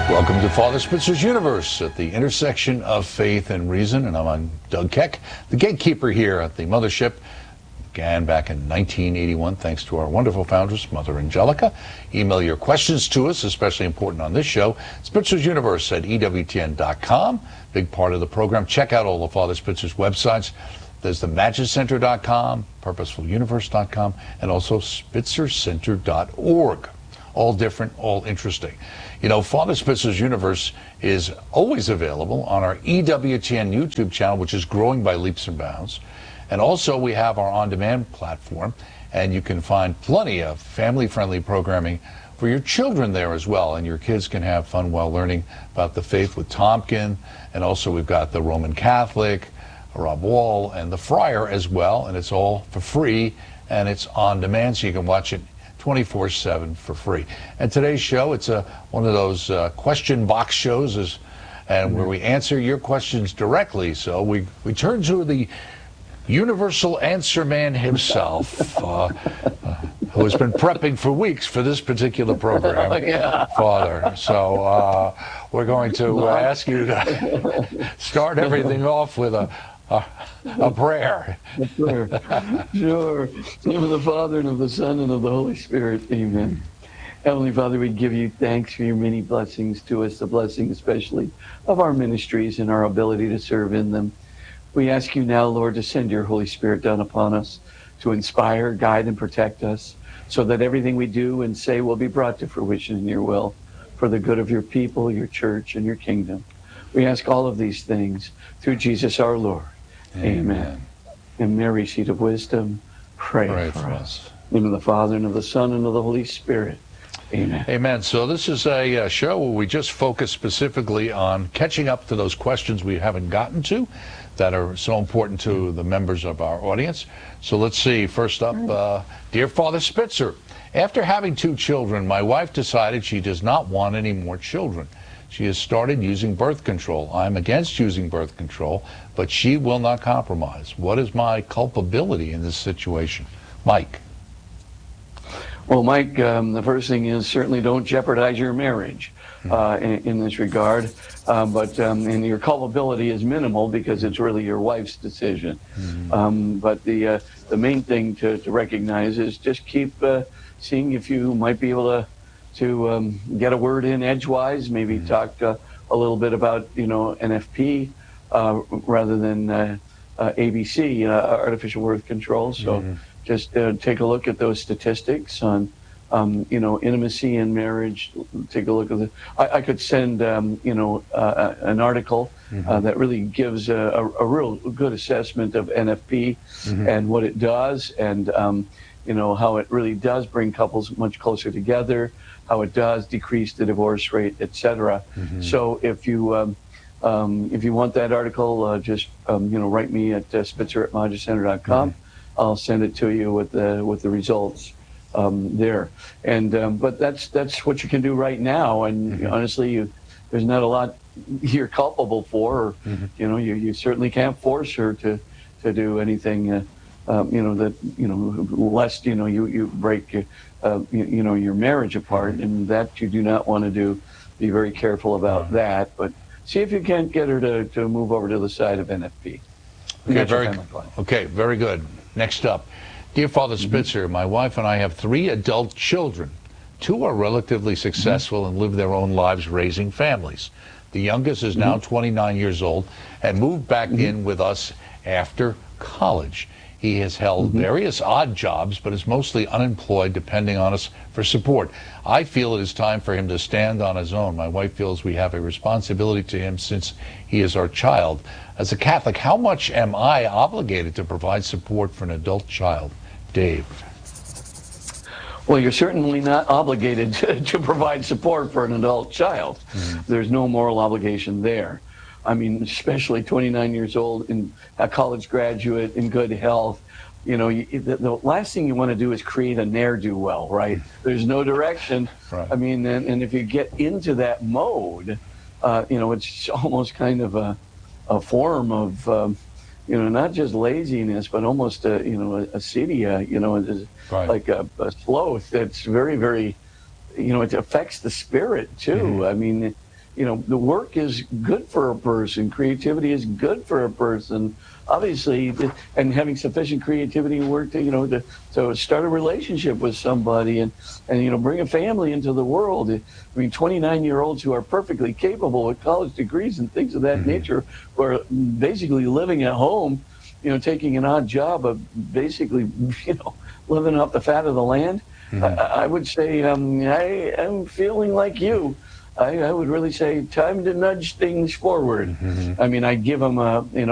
Welcome to Father Spitzer's Universe at the intersection of faith and reason, and I'm Doug Keck, the gatekeeper here at the mothership. Began back in 1981 thanks to our wonderful foundress, Mother Angelica. Email your questions to us, especially important on this show, Spitzer's Universe at EWTN.com. Big part of the program. Check out all of Father Spitzer's websites. There's the MagicCenter.com, PurposefulUniverse.com, and also SpitzerCenter.org. All different, all interesting. You know, Father Spitzer's Universe is always available on our EWTN YouTube channel, which is growing by leaps and bounds. And also we have our on-demand platform, and you can find plenty of family-friendly programming for your children there as well. And your kids can have fun while learning about the faith with Tompkin. And also we've got the Roman Catholic, Rob Wall, and the Friar as well. And it's all for free, and it's on demand, so you can watch it 24/7 for free. And today's show, it's one of those question box shows, and where we answer your questions directly. So we turn to the universal answer man himself, who has been prepping for weeks for this particular program, Father. So we're going to ask you to start everything off with a prayer. Sure. Sure. In the name of the Father, and of the Son, and of the Holy Spirit. Amen. Heavenly Father, we give you thanks for your many blessings to us, the blessing especially of our ministries and our ability to serve in them. We ask you now, Lord, to send your Holy Spirit down upon us to inspire, guide, and protect us so that everything we do and say will be brought to fruition in your will for the good of your people, your church, and your kingdom. We ask all of these things through Jesus our Lord. Amen. And Mary, seat of wisdom, pray for us. In the name of the Father, and of the Son, and of the Holy Spirit. Amen. Amen. So this is a show where we just focus specifically on catching up to those questions we haven't gotten to that are so important to the members of our audience. So let's see. First up, Dear Father Spitzer, after having 2 children, my wife decided she does not want any more children. She has started using birth control. I'm against using birth control, but she will not compromise. What is my culpability in this situation? Mike. Well, Mike, the first thing is certainly don't jeopardize your marriage in this regard. And your culpability is minimal because it's really your wife's decision. But the main thing to recognize is just keep seeing if you might be able to get a word in edgewise, maybe talk a little bit about, NFP rather than ABC, artificial birth control. So just take a look at those statistics on, intimacy in marriage. Take a look at I could send, an article that really gives a real good assessment of NFP and what it does, and how it really does bring couples much closer together, how it does decrease the divorce rate, etc. So if you want that article, just write me at Spitzer@MagicCenter.com. I'll send it to you with the results there. And but that's what you can do right now. And honestly, there's not a lot you're culpable for. Or, you certainly can't force her to do anything. Lest you break your marriage apart, and that you do not want to do. Be very careful about that. But see if you can't get her to move over to the side of NFP. Okay, very good. Next up, Dear Father Spitzer, my wife and I have 3 adult children. 2 are relatively successful and live their own lives raising families. The youngest is now 29 years old and moved back in with us after college. He has held various odd jobs, but is mostly unemployed, depending on us for support. I feel it is time for him to stand on his own. My wife feels we have a responsibility to him since he is our child. As a Catholic, how much am I obligated to provide support for an adult child? Dave. Well, you're certainly not obligated to provide support for an adult child. There's no moral obligation there. I mean, especially 29 years old, and a college graduate, in good health. The last thing you want to do is create a ne'er-do-well, right? There's no direction. Right. I mean, and if you get into that mode, it's almost kind of a form of, not just laziness, but almost acedia, like a sloth that's very, very, it affects the spirit too. I mean, the work is good for a person. Creativity is good for a person. Obviously, and having sufficient creativity and work to start a relationship with somebody and bring a family into the world. I mean, 29-year-olds who are perfectly capable with college degrees and things of that nature, who are basically living at home, taking an odd job of basically, living off the fat of the land. I would say I am feeling like you. I would really say time to nudge things forward. I mean, I'd give them